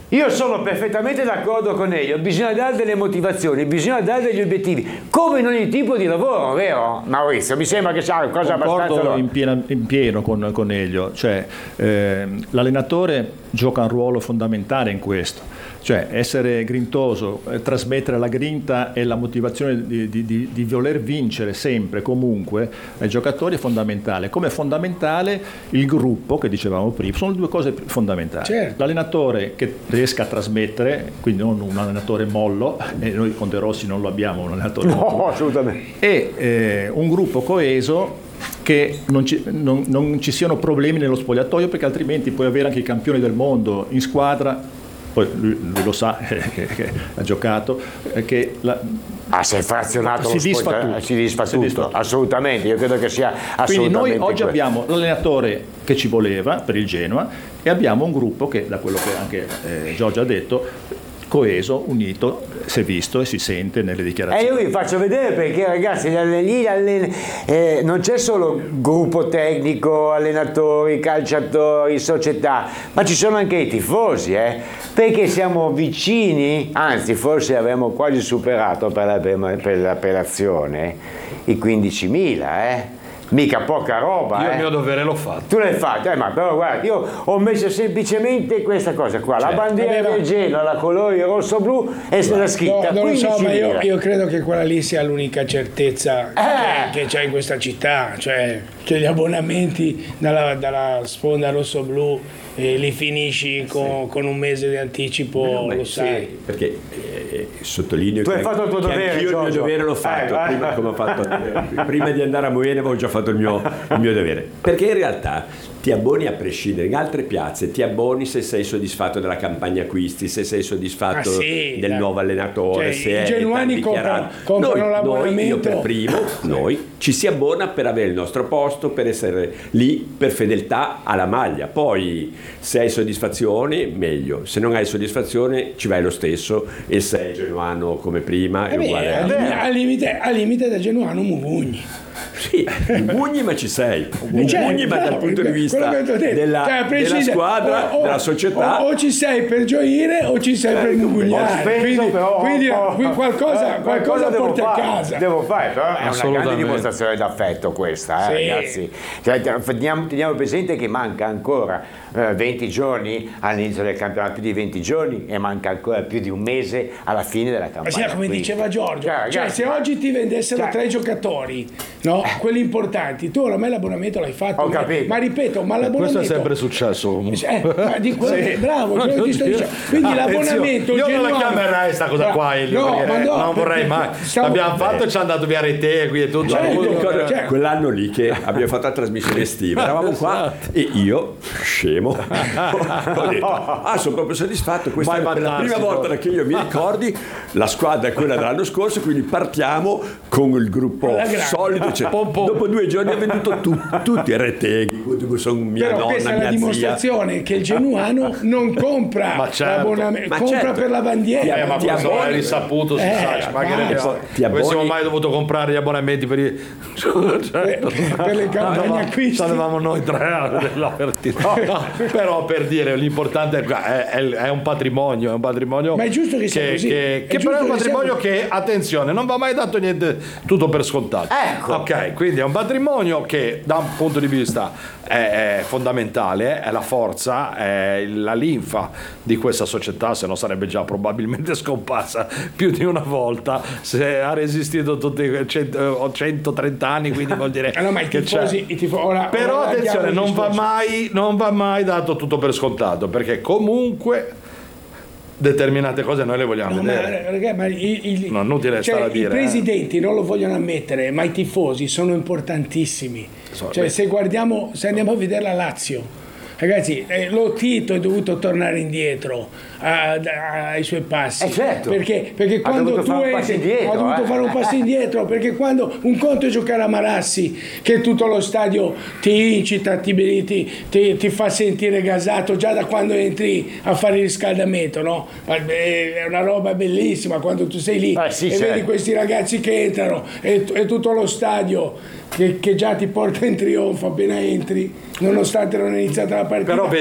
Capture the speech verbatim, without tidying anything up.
Io sono perfettamente d'accordo con Elio, bisogna dare delle motivazioni, bisogna dare degli obiettivi, come in ogni tipo di lavoro, vero Maurizio? Mi sembra che sia una cosa abbastanza... Concordo in, piena, in pieno con, con Elio, cioè eh, l'allenatore gioca un ruolo fondamentale in questo. Cioè essere grintoso, eh, trasmettere la grinta e la motivazione di, di, di, di voler vincere sempre, comunque, ai giocatori è fondamentale. Come è fondamentale il gruppo, che dicevamo prima, sono le due cose fondamentali. Certo. L'allenatore che riesca a trasmettere, quindi non un allenatore mollo, e noi con De Rossi non lo abbiamo un allenatore no, mollo, assolutamente. e eh, un gruppo coeso, che non ci, non, non ci siano problemi nello spogliatoio, perché altrimenti puoi avere anche i campioni del mondo in squadra. Poi lui, lui lo sa, eh, che, che ha giocato, eh, che la, ah, si è frazionato, si disfa sport, tutto, si disfa si tutto. disfa tutto. Assolutamente, io credo che sia assolutamente. Quindi noi oggi questo. abbiamo l'allenatore che ci voleva per il Genoa e abbiamo un gruppo che, da quello che anche eh, Giorgio ha detto, coeso, unito, si è visto e si sente nelle dichiarazioni. E io vi faccio vedere, perché ragazzi lì allen- eh, non c'è solo gruppo tecnico, allenatori, calciatori, società, ma ci sono anche i tifosi, eh? Perché siamo vicini, anzi forse avremmo quasi superato per, la, per, la, per l'azione i quindicimila, eh? Mica poca roba. Io eh. il mio dovere l'ho fatto. Tu l'hai fatto, eh, ma però guarda, io ho messo semplicemente questa cosa qua, certo. La bandiera del Genoa, la colore rosso-blu e la scritta. No, non lo so, ma io, io credo che quella lì sia l'unica certezza eh. che, che c'è in questa città, cioè che gli abbonamenti dalla, dalla sponda rosso-blu e li finisci con, sì. con un mese di anticipo, no, lo sai. Sì, perché eh, sottolineo tu che, hai fatto il tuo che dovere, anch'io Giorgio. il mio dovere l'ho fatto, eh, prima, come ho fatto prima di andare a Moena avevo già fatto il mio, il mio dovere, perché in realtà ti abboni a prescindere. In altre piazze ti abboni se sei soddisfatto della campagna acquisti, se sei soddisfatto ah, sì, del da, nuovo allenatore, cioè, se i genuani comprano, comprano noi, l'abbonamento. Noi, io per primo, noi ci si abbona per avere il nostro posto, per essere lì per fedeltà alla maglia. Poi se hai soddisfazione meglio, se non hai soddisfazione ci vai lo stesso e sei genuano come prima eh è uguale beh, a... al limite, al limite del genuano Mugugni. Sì, Mugugni ma ci sei, Mugugni cioè, ma no, dal punto di vista della, cioè, della squadra, o, o, della società, o, o ci sei per gioire o ci sei eh, per mugugliare, quindi, però, quindi oh, qualcosa, eh, qualcosa porti a casa. Devo fare, però è una grande dimostrazione d'affetto questa, eh, sì. Ragazzi. Cioè, teniamo, teniamo presente che manca ancora eh, venti giorni all'inizio del campionato, più di venti giorni, e manca ancora più di un mese alla fine della campagna. Ma sì, come quindi, diceva Giorgio, cioè, cioè, se oggi ti vendessero cioè, tre giocatori, no? Quelli importanti, tu a me l'abbonamento l'hai fatto, ho capito. Ma ripeto, ma l'abbonamento questo è sempre successo comunque. Eh, ma di quello, sì. Bravo, quello ti sto dicendo. Quindi ah, l'abbonamento io genuano, non la chiamerei sta cosa qua, Elio, no, ma no, non vorrei mai. Stavo... L'abbiamo fatto e ci è andato via Rete qui e tutto. Certo, cioè, quell'anno lì che abbiamo fatto la trasmissione estiva, eravamo qua e io, scemo, ho detto, ah, sono proprio soddisfatto, questa è la prima volta che io mi ricordi, la squadra è quella dell'anno scorso, quindi partiamo con il gruppo solido, cioè, dopo due giorni ho venduto tu, tutti i Reteghi, sono mia però nonna, questa è la mia dimostrazione zia. che il genuano non compra ma certo, l'abbonamento, ma compra certo. per la bandiera. Eh, ma ti questo abboni, è risaputo, si eh, sa, ma che ti ne abbiamo mai dovuto comprare gli abbonamenti per, i... certo. per, per le campagne acquisti. Avevamo noi tre della partita. No, no, però per dire l'importante è, è, è un patrimonio, è un patrimonio. Ma è giusto che sia che, così. Che, è che però è un patrimonio che, che, attenzione, non va mai dato niente tutto per scontato. Ecco. Ok, quindi è un patrimonio che da un punto di vista è, è fondamentale, è la forza, è la linfa di questa società, se no sarebbe già probabilmente scomparsa più di una volta, se ha resistito tutti cento, centotrenta anni, quindi vuol dire eh no, ma i che tifosi, i tifo- ora, però ora attenzione, non va, mai, non va mai dato tutto per scontato, perché comunque determinate cose noi le vogliamo no, vedere. Ma, ragazzi, ma il, il, non inutile cioè, stare a dire. I presidenti eh. non lo vogliono ammettere, ma i tifosi sono importantissimi. So, cioè, se guardiamo, se andiamo a vedere la Lazio, ragazzi, eh, lo Tito è dovuto tornare indietro a, a, ai suoi passi. Eh certo. Perché, perché quando tu entri, indietro, ha dovuto eh. fare un passo indietro, perché quando un conto è giocare a Marassi, che tutto lo stadio ti incita, ti, ti, ti, ti fa sentire gasato già da quando entri a fare il riscaldamento, no? È una roba bellissima quando tu sei lì eh sì, e certo. vedi questi ragazzi che entrano e, e tutto lo stadio che, che già ti porta in trionfo appena entri, nonostante non è iniziata la partita. Però